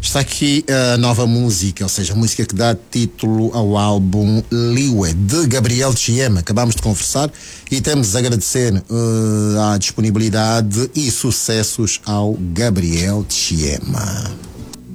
Está aqui a nova música, ou seja, a música que dá título ao álbum Liwe, de Gabriel Chiema. Acabamos de conversar e temos a agradecer a disponibilidade e sucessos ao Gabriel Chiema.